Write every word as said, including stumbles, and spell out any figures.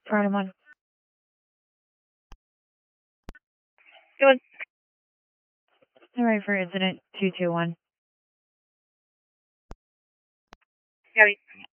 Part of one. Good. All right for incident two two one. Copy.